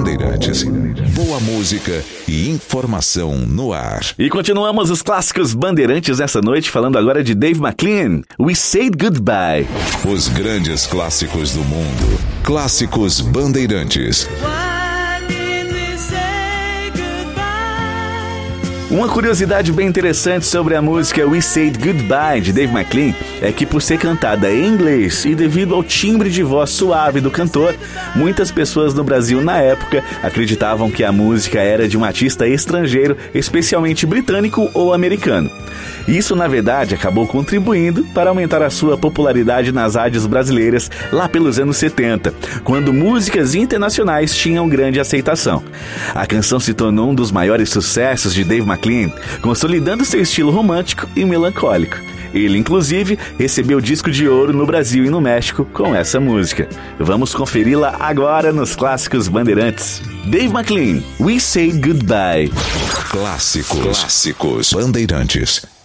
Bandeirantes. Boa música e informação no ar. E continuamos os clássicos Bandeirantes essa noite, falando agora de Dave McClean, We Said Goodbye. Os grandes clássicos do mundo. Clássicos Bandeirantes. Uma curiosidade bem interessante sobre a música We Said Goodbye, de Dave McClean, é que por ser cantada em inglês e devido ao timbre de voz suave do cantor, muitas pessoas no Brasil na época acreditavam que a música era de um artista estrangeiro, especialmente britânico ou americano. Isso, na verdade, acabou contribuindo para aumentar a sua popularidade nas rádios brasileiras lá pelos anos 70, quando músicas internacionais tinham grande aceitação. A canção se tornou um dos maiores sucessos de Dave McClean, consolidando seu estilo romântico e melancólico. Ele, inclusive, recebeu disco de ouro no Brasil e no México com essa música. Vamos conferi-la agora nos Clássicos Bandeirantes. Dave McClean, We Say Goodbye. Clássicos Bandeirantes.